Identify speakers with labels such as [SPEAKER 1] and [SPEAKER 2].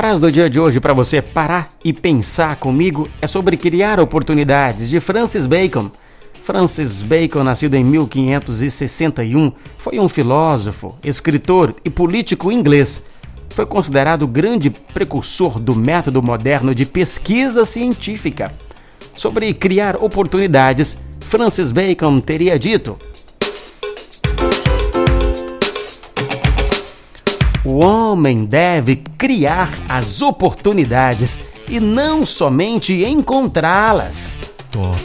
[SPEAKER 1] frase do dia de hoje para você parar e pensar comigo é sobre criar oportunidades, de Francis Bacon. Francis Bacon, nascido em 1561, foi um filósofo, escritor e político inglês. Foi considerado o grande precursor do método moderno de pesquisa científica. Sobre criar oportunidades, Francis Bacon teria dito: o homem deve criar as oportunidades e não somente encontrá-las.